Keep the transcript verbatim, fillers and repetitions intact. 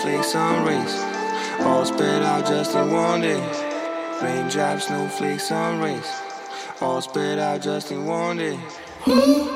snowflakes on race. All spread out just in one day. Raindrops, snowflakes on race. All spread out just in one day.